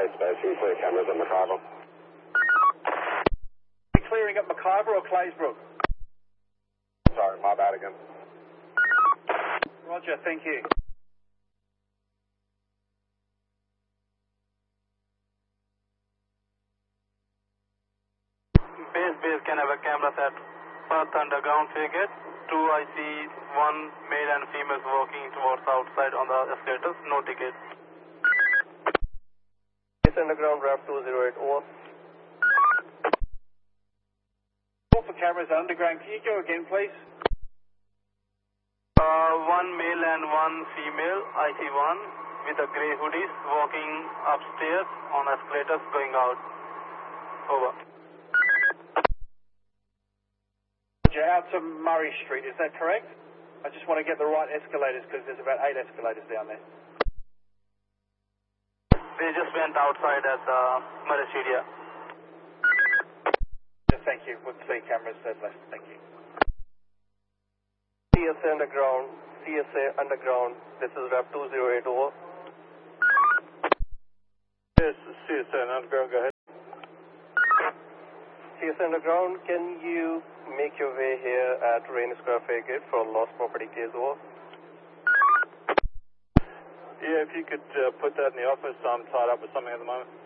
space. You clear cameras at McIver. Clearing at McIver or Claysbrook? Sorry, my bad again. Roger, thank you. Base, can have a camera set. Perth underground frigate. 2 I see 1 male and females walking towards outside on the escalators. No ticket. Base underground RAF 208 over. Call for cameras underground. Can you go again, please? 1 male and 1 female, I see 1 with the grey hoodies walking upstairs on escalators going out. Over. Out to Murray Street, is that correct? I just want to get the right escalators because there's about 8 escalators down there. They just went outside at the Murray Street, yeah. Thank you. We'll see cameras said left. Thank you. CSA underground, this is RAF 208 over. Yes, CSA underground, go ahead. CSA underground, can you make your way here at Rain Square Frigate for lost property case over? Yeah, if you could put that in the office, I'm tied up with something at the moment.